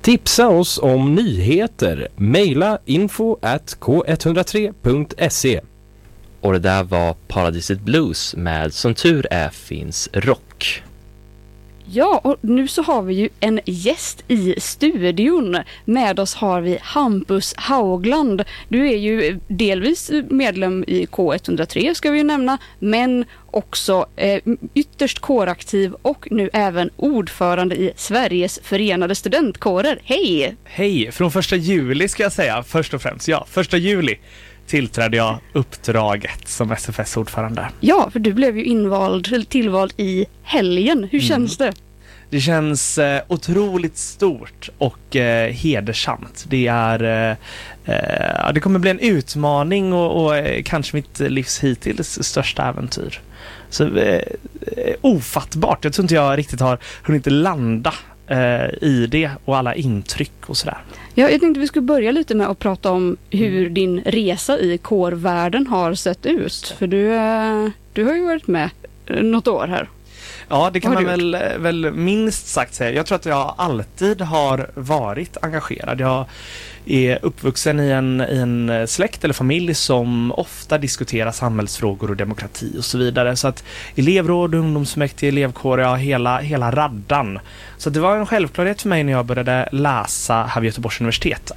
Tipsa oss om nyheter. Maila info@k103.se. Och det där var Paradiset Blues med Som tur är finns rock. Ja, och nu så har vi ju en gäst i studion. Med oss har vi Hampus Haugland. Du är ju delvis medlem i K103 ska vi ju nämna, men också ytterst kåraktiv och nu även ordförande i Sveriges förenade studentkårer. Hej! Hej, från 1 juli ska jag säga, först och främst. Ja, 1 juli tillträdde jag uppdraget som SFS-ordförande. Ja, för du blev ju tillvald i helgen. Hur känns det? Det känns otroligt stort och hedersamt. Det kommer bli en utmaning och kanske mitt livs hittills största äventyr. Så ofattbart. Jag tror inte jag riktigt har hunnit landa i det och alla intryck och sådär. Ja, jag tänkte vi skulle börja lite med att prata om hur din resa i kårvärlden har sett ut. För du har ju varit med något år här. Ja, det kan man väl minst sagt säga. Jag tror att jag alltid har varit engagerad. Jag är uppvuxen i en släkt eller familj som ofta diskuterar samhällsfrågor och demokrati och så vidare. Så att elevråd, ungdomsmäktige, elevkår, ja, hela raddan. Så det var en självklarhet för mig när jag började läsa här vid Göteborgs universitet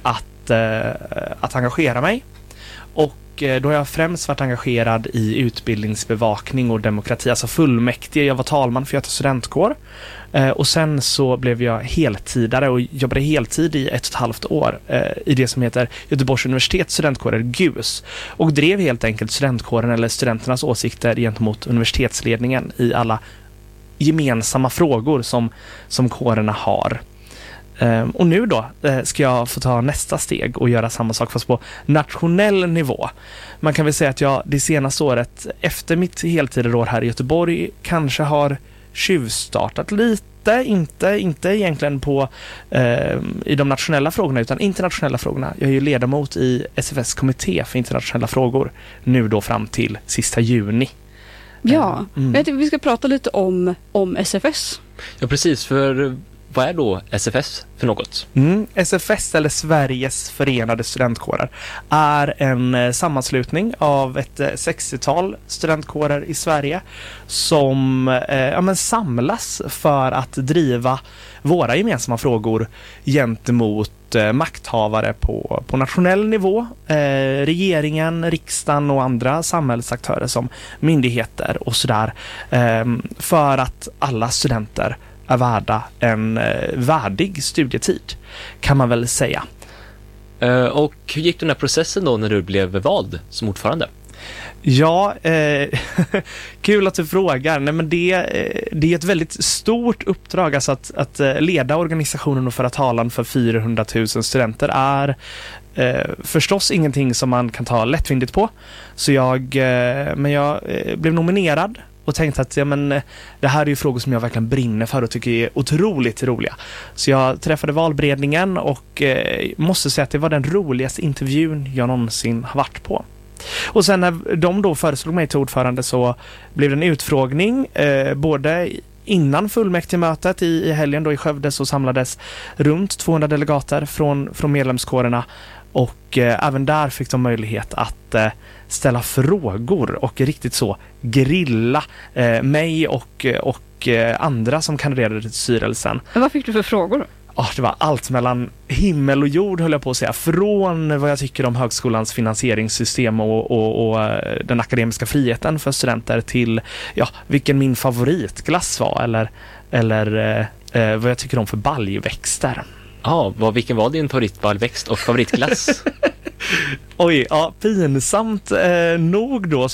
att engagera mig. Och då har jag främst varit engagerad i utbildningsbevakning och demokrati, alltså fullmäktige. Jag var talman för Göta studentkår och sen så blev jag heltidare och jobbade heltid i 1,5 år i det som heter Göteborgs universitets studentkårer, GUS, och drev helt enkelt studentkåren eller studenternas åsikter gentemot universitetsledningen i alla gemensamma frågor som kårerna har. Och nu då ska jag få ta nästa steg och göra samma sak fast på nationell nivå. Man kan väl säga att jag det senaste året efter mitt heltidsår här i Göteborg kanske har tjuvstartat lite, inte egentligen på i de nationella frågorna utan internationella frågorna. Jag är ju ledamot i SFS kommitté för internationella frågor nu då fram till sista juni. Ja, jag tycker vi ska prata lite om SFS. Ja, precis, för vad är då SFS för något? SFS, eller Sveriges förenade studentkårer, är en sammanslutning av ett 60-tal studentkårer i Sverige som samlas för att driva våra gemensamma frågor gentemot makthavare på nationell nivå, regeringen, riksdagen och andra samhällsaktörer som myndigheter och sådär, för att alla studenter är värda en värdig studietid, kan man väl säga. Och hur gick den här processen då när du blev vald som ordförande? Ja, kul att du frågar. Nej, men det är ett väldigt stort uppdrag, alltså att leda organisationen och föra talan för 400 000 studenter är förstås ingenting som man kan ta lättvindigt på. Så jag blev nominerad och tänkte att det här är ju frågor som jag verkligen brinner för och tycker är otroligt roliga. Så jag träffade valberedningen och måste säga att det var den roligaste intervjun jag någonsin har varit på. Och sen när de då föreslog mig till ordförande så blev det en utfrågning både innan fullmäktigemötet i helgen då i Skövde, så samlades runt 200 delegater från medlemskårerna. Och även där fick de möjlighet att ställa frågor och riktigt så grilla mig och andra som kandiderade till styrelsen. Men vad fick du för frågor då? Det var allt mellan himmel och jord, höll jag på att säga. Från vad jag tycker om högskolans finansieringssystem och den akademiska friheten för studenter till vilken min favoritglass var eller vad jag tycker om för baljväxter. Vilken var din favoritbaljväxt och favoritglass? Oj, pinsamt nog då